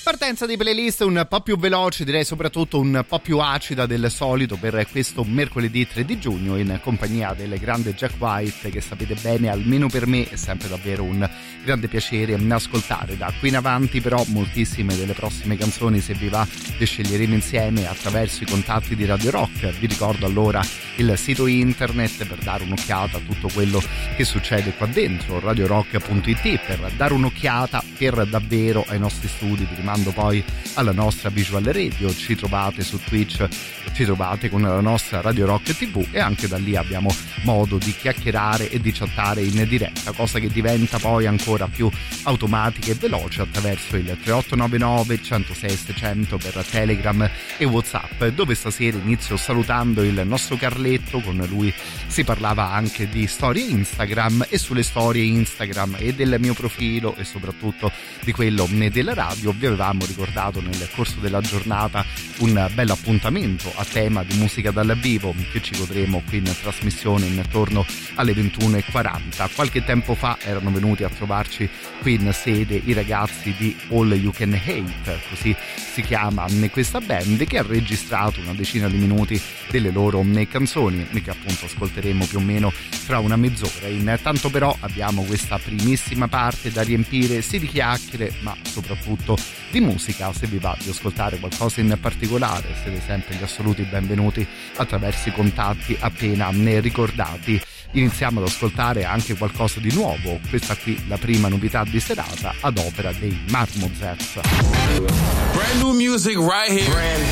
Partenza di playlist un po' più veloce, direi soprattutto un po' più acida del solito per questo mercoledì 3 di giugno in compagnia del grande Jack White, che sapete bene, almeno per me è sempre davvero un grande piacere ascoltare. Da qui in avanti però moltissime delle prossime canzoni, se vi va, le sceglieremo insieme attraverso i contatti di Radio Rock. Vi ricordo allora il sito internet per dare un'occhiata a tutto quello che succede qua dentro, radiorock.it, per dare un'occhiata per davvero ai nostri studi. Vi rimando poi alla nostra Visual Radio, ci trovate su Twitch, ci trovate con la nostra Radio Rock TV, e anche da lì abbiamo modo di chiacchierare e di chattare in diretta, cosa che diventa poi ancora più automatica e veloce attraverso il 3899 106 600 per Telegram e WhatsApp, dove stasera inizio salutando il nostro Carletto. Con lui si parlava anche di storie Instagram, e sulle storie Instagram e del mio profilo e soprattutto di quello della radio vi avevamo ricordato nel corso della giornata un bel appuntamento a tema di musica dal vivo che ci godremo qui in trasmissione intorno alle 21:40. Qualche tempo fa erano venuti a trovarci qui in sede i ragazzi di All You Can Hate, così si chiama questa band, che ha registrato una decina di minuti delle loro canzoni e che appunto ascolteremo più o meno fra una mezz'ora. Intanto però abbiamo questa primissima parte da riempire, sì, di chiacchiere ma soprattutto di musica. Se vi va di ascoltare qualcosa in particolare siete sempre gli assoluti benvenuti attraverso i contatti appena ricordati. Iniziamo ad ascoltare anche qualcosa di nuovo, questa qui la prima novità di serata ad opera dei Marmozets. Brand new music right here.